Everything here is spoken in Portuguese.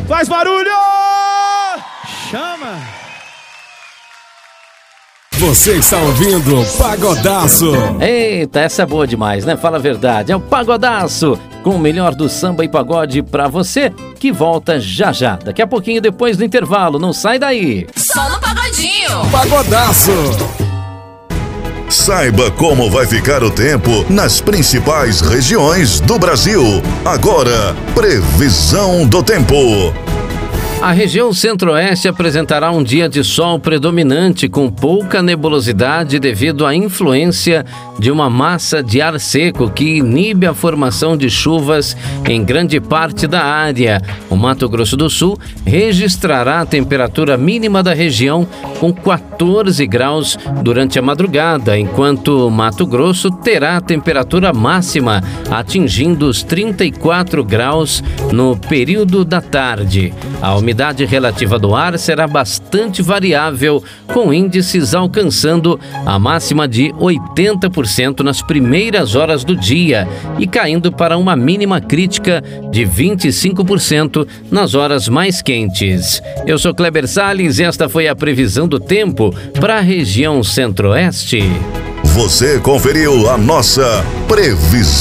Faz barulho! Chama! Você está ouvindo Pagodaço. Eita, essa é boa demais, né? Fala a verdade. É o Pagodaço, com o melhor do samba e pagode pra você, que volta já já. Daqui a pouquinho depois do intervalo. Não sai daí. Só no Pagodinho. Pagodaço. Saiba como vai ficar o tempo nas principais regiões do Brasil. Agora, previsão do tempo. A região centro-oeste apresentará um dia de sol predominante com pouca nebulosidade devido à influência de uma massa de ar seco que inibe a formação de chuvas em grande parte da área. O Mato Grosso do Sul registrará a temperatura mínima da região com 14 graus durante a madrugada, enquanto Mato Grosso terá a temperatura máxima atingindo os 34 graus no período da tarde. A umidade relativa do ar será bastante variável, com índices alcançando a máxima de 80% nas primeiras horas do dia e caindo para uma mínima crítica de 25% nas horas mais quentes. Eu sou Kleber Salles e esta foi a previsão do tempo para a região centro-oeste. Você conferiu a nossa previsão